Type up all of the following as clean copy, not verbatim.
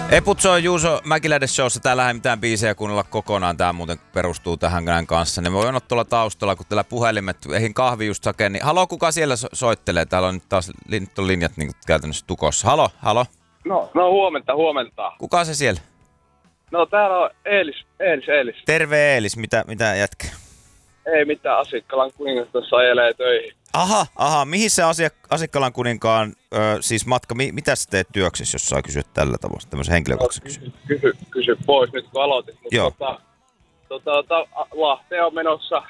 Eputso on Juuso Mäkiläiden showssa. Täällä ei mitään biisejä kuunnella kokonaan. Tää muuten perustuu tähän näin kanssa. Ne voi olla tuolla taustalla, kun täällä puhelimet eihin kahvi just hakee. Niin halo, kuka siellä soittelee? Täällä on nyt taas linjat niin käytännössä tukossa. Halo? No huomenta. Kuka se siellä? No täällä on Eelis. Terve Eelis, mitä jätkä? Ei mitään, Asikkalan kuningas tuossa ajelee töihin. Aha, mihin se Asikkalan kuninkaan siis matka, mitä sä teet työksessä, jos saa kysyä tällä tavoin, tämmöisen henkilökohtaisen Kysy pois nyt kun aloitit, mutta Lahteen on menossa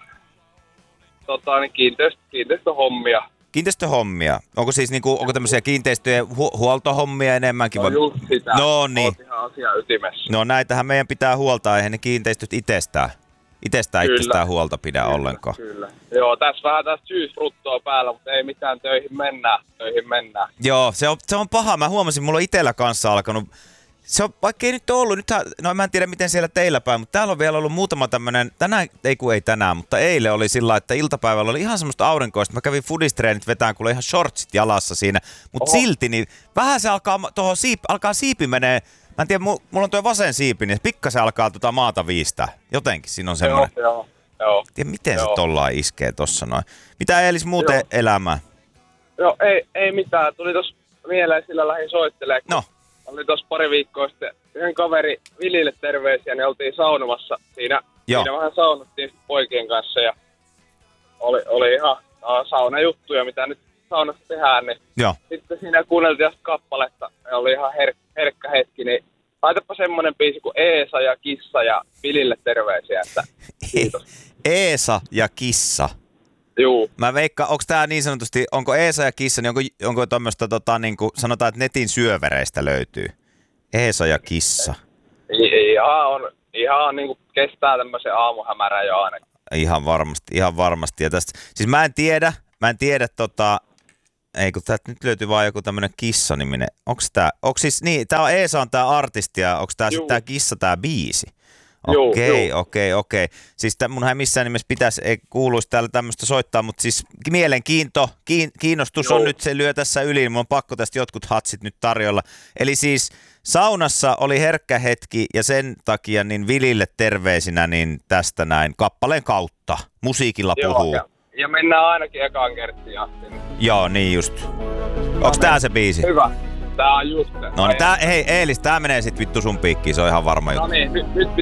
niin kiinteistöhommia. Kiinteistöhommia? Onko siis onko tämmöisiä kiinteistöjen huoltohommia enemmänkin? No just sitä, no niin. Oot ihan asian ytimessä. No näitähän meidän pitää huoltaa, eihän ne kiinteistöt itsestään huolta pidä ollenkaan. Kyllä. Joo, tässä vähän syysruttoa päällä, mutta ei mitään, töihin mennään. Joo, se on paha. Mä huomasin, mulla on itsellä kanssa alkanut. Se on, vaikka ei nyt ollut, mä en tiedä miten siellä teillä päin, mutta täällä on vielä ollut muutama tämmönen, ei tänään, mutta eilen oli sillä, että iltapäivällä oli ihan semmoista aurinkoista. Mä kävin foodistreenit vetään, kun oli ihan shortsit jalassa siinä, mutta silti niin vähän se alkaa siipi menee. Mä en tiedä, mulla on tuo vasen siipi, niin pikkasen alkaa maata viistää. Jotenkin siinä on semmoinen. Joo. Tiedä, miten se tollaan iskee tossa noin. Mitä Eelis muuten elämää? Joo, ei mitään. Tuli tossa mieleen, sillä lähdin soittelemaan. No. Oli tossa pari viikkoa sitten yhden kaveri Vilille terveisiä, niin oltiin saunomassa. Siinä vähän saunottiin poikien kanssa ja oli ihan saunajuttuja, mitä nyt saunassa tehdään. Niin joo. Sitten siinä kuunneltiin kappaletta ja oli ihan herkkä hetki, niin laitapa semmonen biisi kuin Eesa ja kissa ja Vilille terveisiä. Että kiitos. Eesa ja kissa. Juu. Mä veikkaan, onko tää niin sanotusti, onko Eesa ja kissa, niin onko tämmöistä niinku sanotaan, että netin syövereistä löytyy? Eesa ja kissa. Ihan niinku kestää tämmöisen aamuhämärän jo ainakin. Ihan varmasti. Ja tästä, siis mä en tiedä, ei kun täältä nyt löytyy vaan joku tämmönen kissa-niminen. Onko siis, niin, tää on Eesa on tää artisti ja onko tää sitten tää kissa tää biisi? Okei. Siis munhan ei missään nimessä kuuluisi täällä tämmöistä soittaa, mutta siis kiinnostus on nyt, se lyö tässä yli, niin mulla on pakko tästä jotkut hatsit nyt tarjolla. Eli siis saunassa oli herkkä hetki ja sen takia niin Vilille terveisinä niin tästä näin kappaleen kautta musiikilla puhuu. Ja mennään ainakin ekaan kerttiin asti. Joo, niin just. Onks tää se biisi? Hyvä. Tää on just se. No niin, hei Eelis, tää menee sit vittu sun piikkiin, se on ihan varma juttu. No niin, nyt